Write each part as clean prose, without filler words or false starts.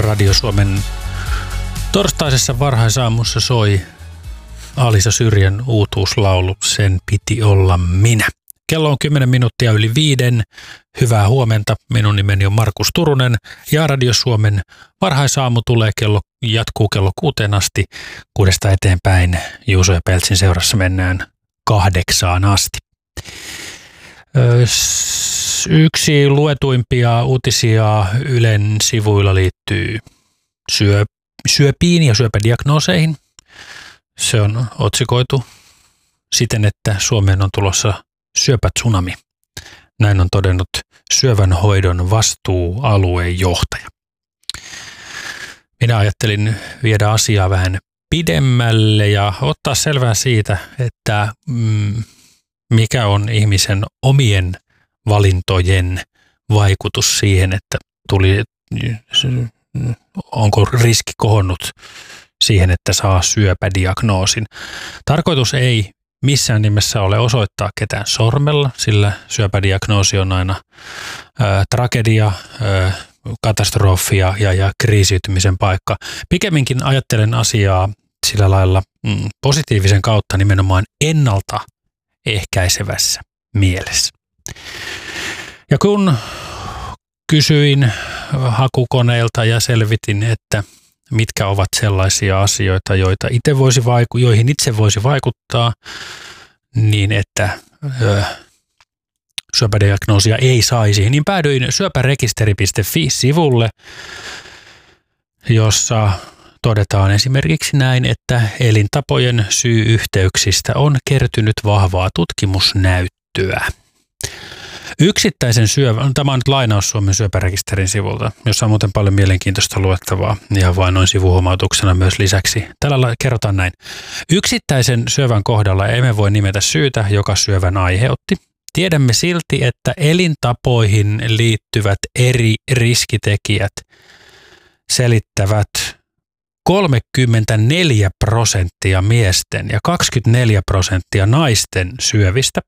Radio Suomen torstaisessa varhaisaamussa soi Alisa Syrjän uutuuslaulu Sen piti olla minä. Kello on 10 minuuttia yli 5. Hyvää huomenta. Minun nimeni on Markus Turunen ja Radio Suomen varhaisaamu jatkuu kello 6 asti. 6 eteenpäin Juuso ja Peltsin seurassa mennään 8 asti. Yksi luetuimpia uutisia Ylen sivuilla liittyy syöpiin ja syöpädiagnooseihin. Se on otsikoitu siten, että Suomeen on tulossa syöpätsunami. Näin on todennut syövänhoidon vastuualueen johtaja. Minä ajattelin viedä asiaa vähän pidemmälle ja ottaa selvää siitä, että mikä on ihmisen omien valintojen vaikutus siihen, että onko riski kohonnut siihen, että saa syöpädiagnoosin. Tarkoitus ei missään nimessä ole osoittaa ketään sormella, sillä syöpädiagnoosi on aina tragedia, katastrofia ja kriisiytymisen paikka. Pikemminkin ajattelen asiaa sillä lailla positiivisen kautta nimenomaan ennaltaehkäisevässä mielessä. Ja kun kysyin hakukoneilta ja selvitin, että mitkä ovat sellaisia asioita, joihin itse voisi vaikuttaa niin, että syöpädiagnoosia ei saisi, niin päädyin syöpärekisteri.fi-sivulle, jossa todetaan esimerkiksi näin, että elintapojen syy-yhteyksistä on kertynyt vahvaa tutkimusnäyttöä. Yksittäisen tämä on nyt lainaus Suomen syöpärekisterin sivulta, jossa on muuten paljon mielenkiintoista luettavaa, ihan vain noin sivuhuomautuksena myös lisäksi. Tällä kerrotaan näin. Yksittäisen syövän kohdalla emme voi nimetä syytä, joka syövän aiheutti. Tiedämme silti, että elintapoihin liittyvät eri riskitekijät selittävät 34% miesten ja 24% naisten syövistä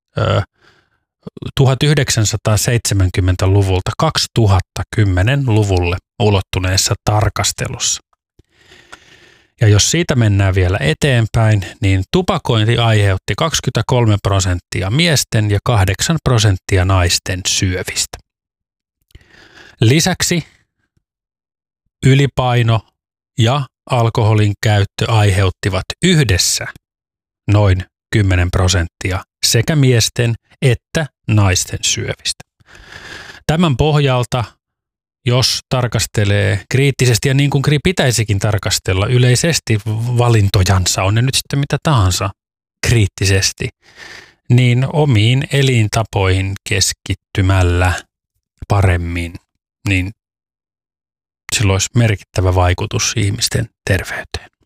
1970-luvulta 2010-luvulle ulottuneessa tarkastelussa. Ja jos siitä mennään vielä eteenpäin, niin tupakointi aiheutti 23% miesten ja 8% naisten syövistä. Lisäksi ylipaino ja alkoholin käyttö aiheuttivat yhdessä noin 10% sekä miesten että naisten syövistä. Tämän pohjalta, jos tarkastelee kriittisesti ja niin kuin pitäisikin tarkastella yleisesti valintojansa, on ne nyt sitten mitä tahansa kriittisesti, niin omiin elintapoihin keskittymällä paremmin, niin sillä olisi merkittävä vaikutus ihmisten terveyteen.